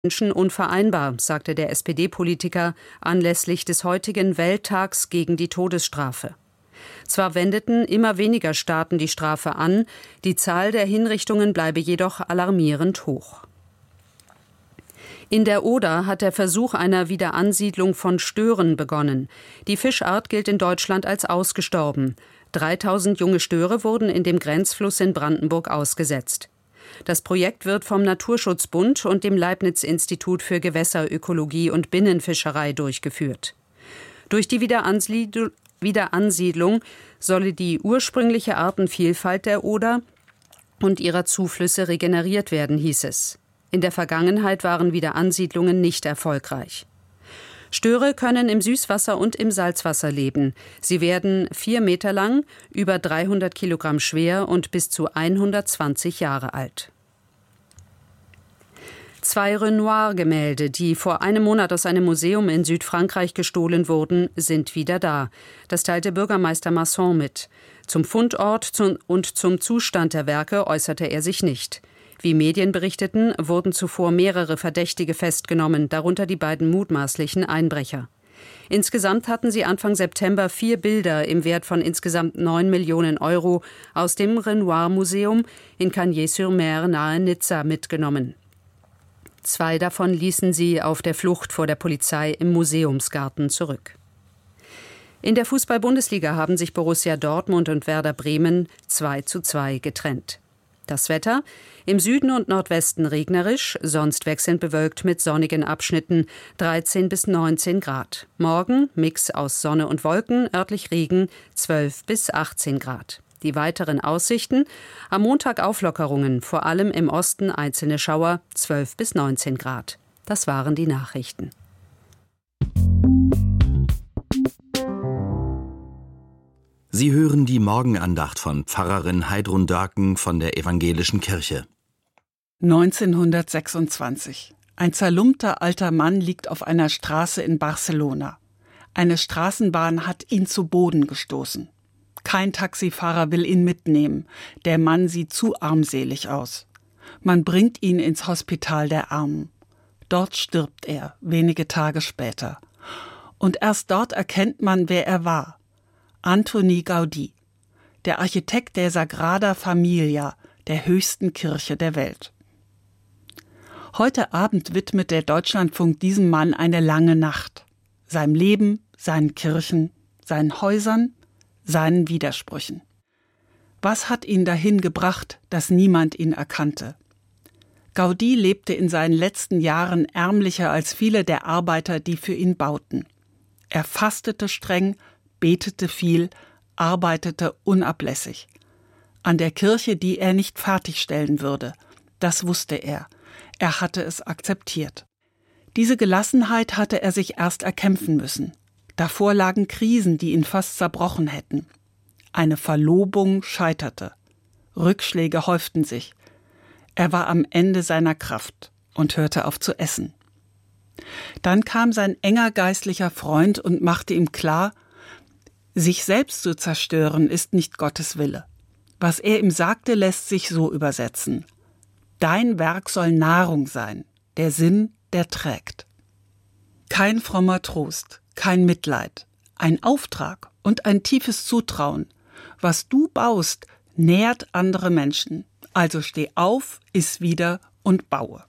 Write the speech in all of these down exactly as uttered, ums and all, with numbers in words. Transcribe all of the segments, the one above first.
Menschen unvereinbar, sagte der S P D-Politiker anlässlich des heutigen Welttags gegen die Todesstrafe. Zwar wendeten immer weniger Staaten die Strafe an, die Zahl der Hinrichtungen bleibe jedoch alarmierend hoch. In der Oder hat der Versuch einer Wiederansiedlung von Stören begonnen. Die Fischart gilt in Deutschland als ausgestorben. dreitausend junge Störe wurden in dem Grenzfluss in Brandenburg ausgesetzt. Das Projekt wird vom Naturschutzbund und dem Leibniz-Institut für Gewässerökologie und Binnenfischerei durchgeführt. Durch die Wiederansiedlung solle die ursprüngliche Artenvielfalt der Oder und ihrer Zuflüsse regeneriert werden, hieß es. In der Vergangenheit waren Wiederansiedlungen nicht erfolgreich. Störe können im Süßwasser und im Salzwasser leben. Sie werden vier Meter lang, über dreihundert Kilogramm schwer und bis zu hundertzwanzig Jahre alt. Zwei Renoir-Gemälde, die vor einem Monat aus einem Museum in Südfrankreich gestohlen wurden, sind wieder da. Das teilte Bürgermeister Masson mit. Zum Fundort und zum Zustand der Werke äußerte er sich nicht. Wie Medien berichteten, wurden zuvor mehrere Verdächtige festgenommen, darunter die beiden mutmaßlichen Einbrecher. Insgesamt hatten sie Anfang September vier Bilder im Wert von insgesamt neun Millionen Euro aus dem Renoir-Museum in Cagnes-sur-Mer nahe Nizza mitgenommen. Zwei davon ließen sie auf der Flucht vor der Polizei im Museumsgarten zurück. In der Fußball-Bundesliga haben sich Borussia Dortmund und Werder Bremen zwei zu zwei getrennt. Das Wetter: im Süden und Nordwesten regnerisch, sonst wechselnd bewölkt mit sonnigen Abschnitten, dreizehn bis neunzehn Grad. Morgen Mix aus Sonne und Wolken, örtlich Regen, zwölf bis achtzehn Grad. Die weiteren Aussichten: am Montag Auflockerungen, vor allem im Osten einzelne Schauer, zwölf bis neunzehn Grad. Das waren die Nachrichten. Sie hören die Morgenandacht von Pfarrerin Heidrun Dörken von der Evangelischen Kirche. neunzehnhundertsechsundzwanzig. Ein zerlumpter alter Mann liegt auf einer Straße in Barcelona. Eine Straßenbahn hat ihn zu Boden gestoßen. Kein Taxifahrer will ihn mitnehmen. Der Mann sieht zu armselig aus. Man bringt ihn ins Hospital der Armen. Dort stirbt er, wenige Tage später. Und erst dort erkennt man, wer er war. Antoni Gaudí, der Architekt der Sagrada Familia, der höchsten Kirche der Welt. Heute Abend widmet der Deutschlandfunk diesem Mann eine lange Nacht. Seinem Leben, seinen Kirchen, seinen Häusern, seinen Widersprüchen. Was hat ihn dahin gebracht, dass niemand ihn erkannte? Gaudí lebte in seinen letzten Jahren ärmlicher als viele der Arbeiter, die für ihn bauten. Er fastete streng, betete viel, arbeitete unablässig. An der Kirche, die er nicht fertigstellen würde. Das wusste er. Er hatte es akzeptiert. Diese Gelassenheit hatte er sich erst erkämpfen müssen. Davor lagen Krisen, die ihn fast zerbrochen hätten. Eine Verlobung scheiterte. Rückschläge häuften sich. Er war am Ende seiner Kraft und hörte auf zu essen. Dann kam sein enger geistlicher Freund und machte ihm klar, sich selbst zu zerstören ist nicht Gottes Wille. Was er ihm sagte, lässt sich so übersetzen. Dein Werk soll Nahrung sein, der Sinn, der trägt. Kein frommer Trost, kein Mitleid, ein Auftrag und ein tiefes Zutrauen. Was du baust, nährt andere Menschen. Also steh auf, iss wieder und baue.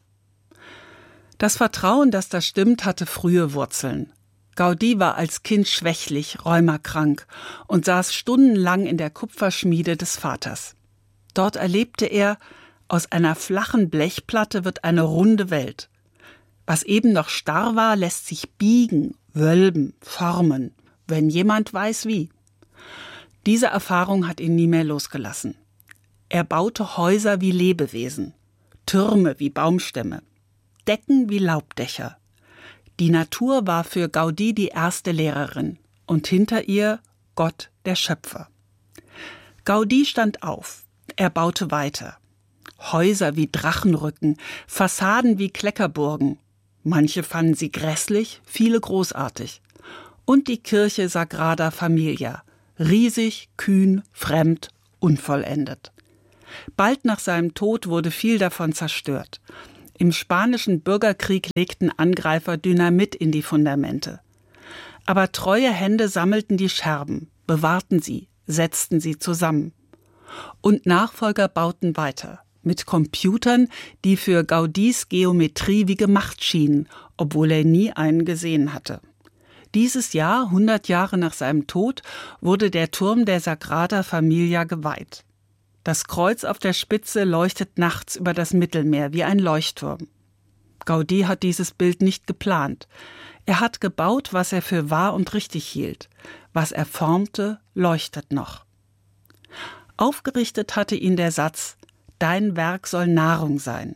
Das Vertrauen, dass das stimmt, hatte frühe Wurzeln. Gaudí war als Kind schwächlich, rheumakrank und saß stundenlang in der Kupferschmiede des Vaters. Dort erlebte er, aus einer flachen Blechplatte wird eine runde Welt. Was eben noch starr war, lässt sich biegen, wölben, formen, wenn jemand weiß wie. Diese Erfahrung hat ihn nie mehr losgelassen. Er baute Häuser wie Lebewesen, Türme wie Baumstämme, Decken wie Laubdächer. Die Natur war für Gaudí die erste Lehrerin und hinter ihr Gott, der Schöpfer. Gaudí stand auf, er baute weiter. Häuser wie Drachenrücken, Fassaden wie Kleckerburgen. Manche fanden sie grässlich, viele großartig. Und die Kirche Sagrada Familia, riesig, kühn, fremd, unvollendet. Bald nach seinem Tod wurde viel davon zerstört. Im Spanischen Bürgerkrieg legten Angreifer Dynamit in die Fundamente. Aber treue Hände sammelten die Scherben, bewahrten sie, setzten sie zusammen. Und Nachfolger bauten weiter, mit Computern, die für Gaudís Geometrie wie gemacht schienen, obwohl er nie einen gesehen hatte. Dieses Jahr, hundert Jahre nach seinem Tod, wurde der Turm der Sagrada Familia geweiht. Das Kreuz auf der Spitze leuchtet nachts über das Mittelmeer wie ein Leuchtturm. Gaudí hat dieses Bild nicht geplant. Er hat gebaut, was er für wahr und richtig hielt. Was er formte, leuchtet noch. Aufgerichtet hatte ihn der Satz: Dein Werk soll Nahrung sein.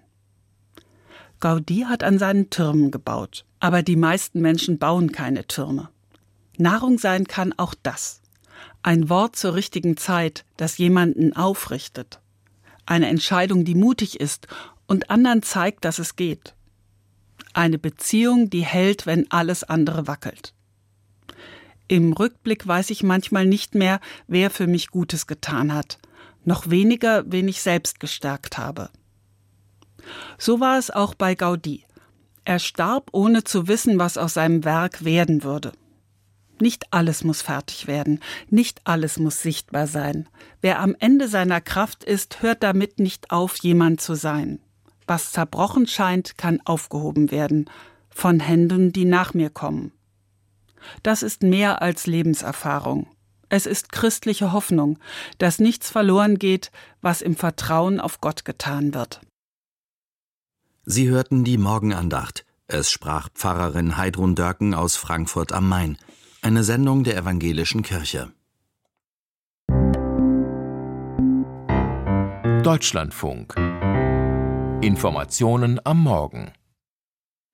Gaudí hat an seinen Türmen gebaut, aber die meisten Menschen bauen keine Türme. Nahrung sein kann auch das. Ein Wort zur richtigen Zeit, das jemanden aufrichtet. Eine Entscheidung, die mutig ist und anderen zeigt, dass es geht. Eine Beziehung, die hält, wenn alles andere wackelt. Im Rückblick weiß ich manchmal nicht mehr, wer für mich Gutes getan hat, noch weniger, wen ich selbst gestärkt habe. So war es auch bei Gaudí. Er starb, ohne zu wissen, was aus seinem Werk werden würde. Nicht alles muss fertig werden, nicht alles muss sichtbar sein. Wer am Ende seiner Kraft ist, hört damit nicht auf, jemand zu sein. Was zerbrochen scheint, kann aufgehoben werden, von Händen, die nach mir kommen. Das ist mehr als Lebenserfahrung. Es ist christliche Hoffnung, dass nichts verloren geht, was im Vertrauen auf Gott getan wird. Sie hörten die Morgenandacht. Es sprach Pfarrerin Heidrun Dörken aus Frankfurt am Main. Eine Sendung der Evangelischen Kirche. Deutschlandfunk. Informationen am Morgen.